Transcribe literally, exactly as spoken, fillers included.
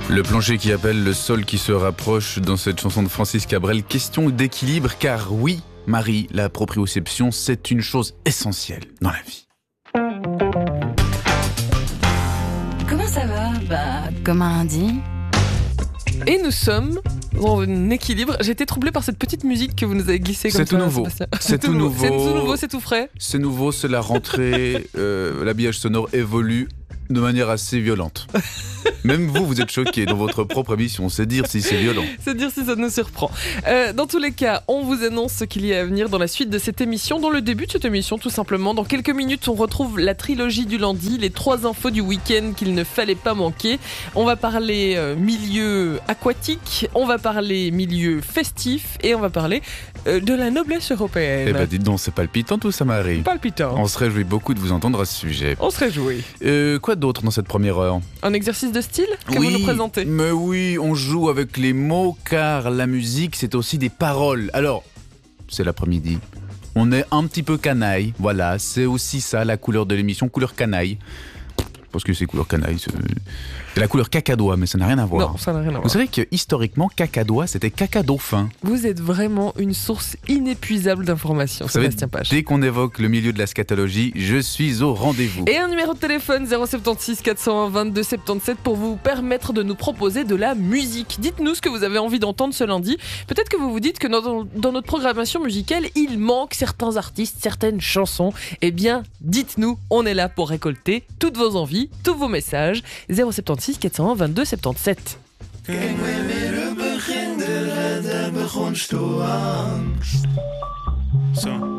Le plancher qui appelle, le sol qui se rapproche dans cette chanson de Francis Cabrel. Question d'équilibre, car oui, Marie, la proprioception, c'est une chose essentielle dans la vie. Comment ça va ? Bah, comme un lundi. Et nous sommes dans un équilibre. J'ai été troublée par cette petite musique que vous nous avez glissée comme c'est ça. Tout nouveau. C'est, c'est tout nouveau. C'est tout nouveau, c'est tout frais. C'est nouveau, c'est la rentrée. euh, l'habillage sonore évolue de manière assez violente. Même vous, vous êtes choqués dans votre propre émission. C'est dire si c'est violent. C'est dire si ça nous surprend. Euh, dans tous les cas, on vous annonce ce qu'il y a à venir dans la suite de cette émission. Dans le début de cette émission, tout simplement, dans quelques minutes, on retrouve la trilogie du lundi, les trois infos du week-end qu'il ne fallait pas manquer. On va parler euh, milieu aquatique, on va parler milieu festif et on va parler euh, de la noblesse européenne. Eh ben, dites donc, c'est palpitant tout ça, Marie. Palpitant. On se réjouit beaucoup de vous entendre à ce sujet. On se réjouit. Euh, quoi d'autre dans cette première heure ? Un exercice de style que oui, vous nous présentez. Mais oui, on joue avec les mots car la musique c'est aussi des paroles. Alors, c'est l'après-midi. On est un petit peu canaille, voilà, c'est aussi ça la couleur de l'émission, couleur canaille. Parce que c'est couleur canaille, c'est, c'est la couleur cacadois, mais ça n'a rien à voir. Non, ça n'a rien à voir. Vous savez que historiquement, cacadois c'était cacadauphin. Vous êtes vraiment une source inépuisable d'informations, Vous savez, Sébastien Page. Dès qu'on évoque le milieu de la scatologie, je suis au rendez-vous. Et un numéro de téléphone zéro sept six quatre cent un vingt-deux soixante-dix-sept pour vous permettre de nous proposer de la musique. Dites-nous ce que vous avez envie d'entendre ce lundi. Peut-être que vous vous dites que dans, dans notre programmation musicale, il manque certains artistes, certaines chansons. Eh bien, dites-nous, on est là pour récolter toutes vos envies, tous vos messages. zéro sept six quatre cent un vingt-deux soixante-dix-sept. Zo.